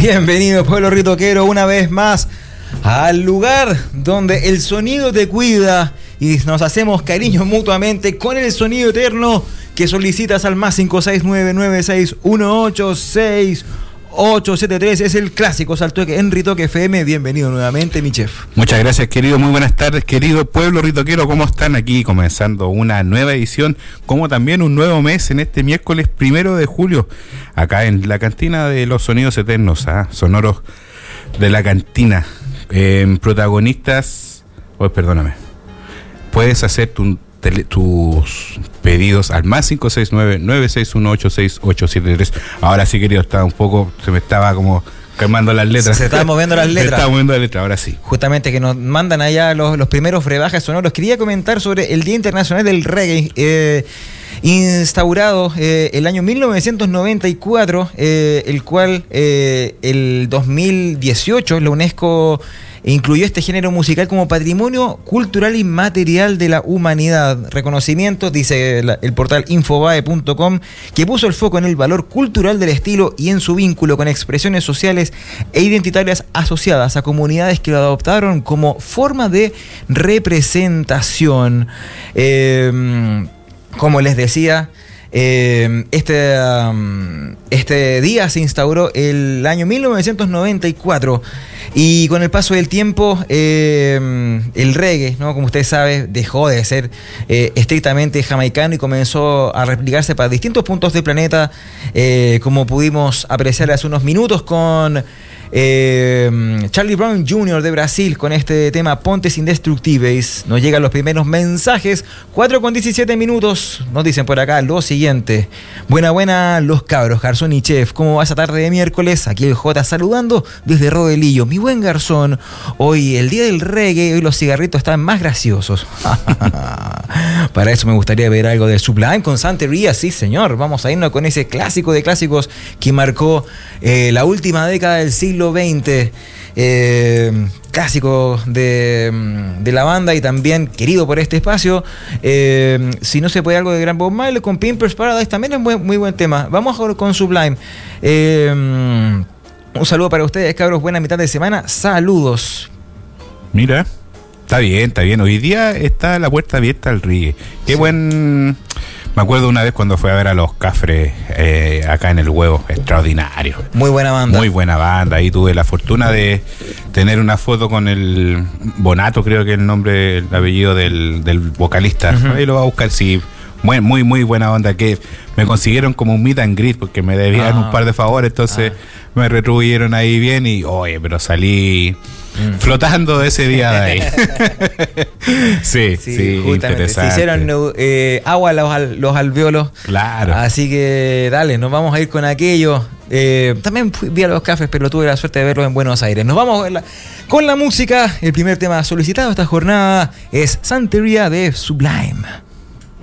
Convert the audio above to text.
Bienvenido, pueblo ritoquero, una vez más al lugar donde el sonido te cuida y nos hacemos cariño mutuamente con el sonido eterno que solicitas al más 56996186873. Es el clásico Saltoque en Ritoque FM. Bienvenido nuevamente, mi chef. Muchas gracias, querido. Muy buenas tardes, querido pueblo ritoquero. ¿Cómo están? Aquí comenzando una nueva edición, como también un nuevo mes en este miércoles 1 de julio, acá en la cantina de los sonidos eternos, sonoros de la cantina. Protagonistas, perdóname, puedes hacer tus pedidos al más 569-96186873. Ahora sí, querido, se me estaba como calmando las letras. Se estaban moviendo las letras. Se estaban moviendo las letras, ahora sí. Justamente que nos mandan allá los primeros brebajes sonoros. Quería comentar sobre el Día Internacional del Reggae, instaurado el año 1994, el cual el 2018 la UNESCO incluyó este género musical como patrimonio cultural inmaterial de la humanidad. Reconocimientos, dice el portal infobae.com, que puso el foco en el valor cultural del estilo y en su vínculo con expresiones sociales e identitarias asociadas a comunidades que lo adoptaron como forma de representación. Como les decía, este día se instauró el año 1994 y con el paso del tiempo el reggae, ¿no? Como ustedes saben, dejó de ser estrictamente jamaicano y comenzó a replicarse para distintos puntos del planeta, como pudimos apreciar hace unos minutos con Charlie Brown Jr. de Brasil con este tema Pontes Indestructibles. Nos llegan los primeros mensajes, 4:17. Nos dicen por acá lo siguiente: buena los cabros, Garzón y Chef, ¿cómo va esa tarde de miércoles? Aquí el J saludando desde Rodelillo. Mi buen Garzón, hoy el día del reggae, hoy los cigarritos están más graciosos. Para eso me gustaría ver algo de Sublime con Santería. Sí, señor, vamos a irnos con ese clásico de clásicos que marcó la última década del siglo XX, clásico de la banda y también querido por este espacio. Si no se puede, algo de Gran Bob Marley con Pimpers Paradise también es muy buen tema. Vamos ahora con Sublime. Un saludo para ustedes, cabros, buena mitad de semana, saludos. Mira, está bien. Hoy día está la puerta abierta al reggae. Qué sí. Me acuerdo una vez cuando fui a ver a los Cafres acá en el Huevo, extraordinario. Muy buena banda. Ahí tuve la fortuna de tener una foto con el Bonato, creo que es el apellido del vocalista. Uh-huh. Ahí lo va a buscar, sí. Muy buena onda, que me consiguieron como un meet and greet porque me debían un par de favores, entonces me retribuyeron ahí bien y, pero salí flotando ese día de ahí. sí, interesante. Se hicieron agua los alvéolos. Claro. Así que dale, nos vamos a ir con aquello. También vi a los Cafés, pero tuve la suerte de verlos en Buenos Aires. Nos vamos con la música. El primer tema solicitado esta jornada es Santería de Sublime.